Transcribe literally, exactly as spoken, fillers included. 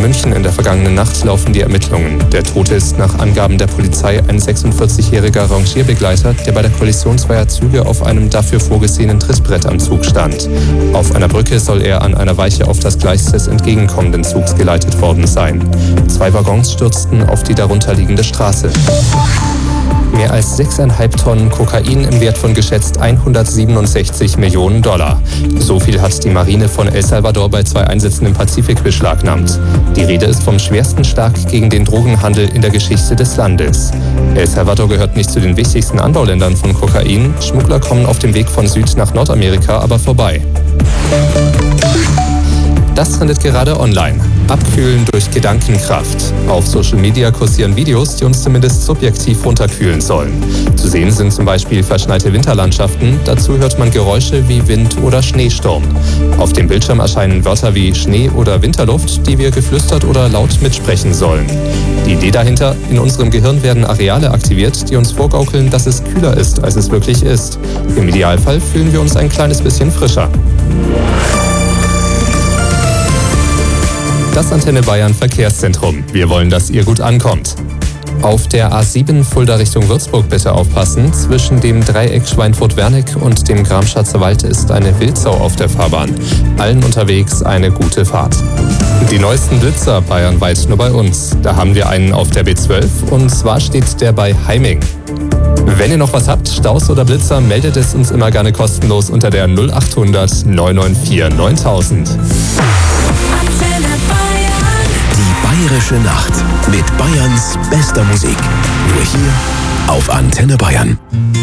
München in der vergangenen Nacht laufen die Ermittlungen. Der Tote ist nach Angaben der Polizei ein sechsundvierzigjähriger Rangierbegleiter, der bei der Kollision zweier Züge auf einem dafür vorgesehenen Trittbrett am Zug stand. Auf einer Brücke soll er an einer Weiche auf das Gleis des entgegenkommenden Zugs geleitet worden sein. Zwei Waggons stürzten auf die darunterliegende Straße. Mehr als sechseinhalb Tonnen Kokain im Wert von geschätzt hundertsiebenundsechzig Millionen Dollar. So viel hat die Marine von El Salvador bei zwei Einsätzen im Pazifik beschlagnahmt. Die Rede ist vom schwersten Schlag gegen den Drogenhandel in der Geschichte des Landes. El Salvador gehört nicht zu den wichtigsten Anbauländern von Kokain. Schmuggler kommen auf dem Weg von Süd nach Nordamerika aber vorbei. Das trendet gerade online. Abkühlen durch Gedankenkraft. Auf Social Media kursieren Videos, die uns zumindest subjektiv runterkühlen sollen. Zu sehen sind zum Beispiel verschneite Winterlandschaften. Dazu hört man Geräusche wie Wind oder Schneesturm. Auf dem Bildschirm erscheinen Wörter wie Schnee oder Winterluft, die wir geflüstert oder laut mitsprechen sollen. Die Idee dahinter: in unserem Gehirn werden Areale aktiviert, die uns vorgaukeln, dass es kühler ist, als es wirklich ist. Im Idealfall fühlen wir uns ein kleines bisschen frischer. Das Antenne Bayern Verkehrszentrum. Wir wollen, dass ihr gut ankommt. Auf der A sieben Fulda Richtung Würzburg bitte aufpassen. Zwischen dem Dreieck Schweinfurt-Wernick und dem Gramschatzer Wald ist eine Wildsau auf der Fahrbahn. Allen unterwegs eine gute Fahrt. Die neuesten Blitzer bayernweit nur bei uns. Da haben wir einen auf der B zwölf und zwar steht der bei Heiming. Wenn ihr noch was habt, Staus oder Blitzer, meldet es uns immer gerne kostenlos unter der null achthundert neunhundertvier neuntausend. Bayerische Nacht mit Bayerns bester Musik. Nur hier auf Antenne Bayern.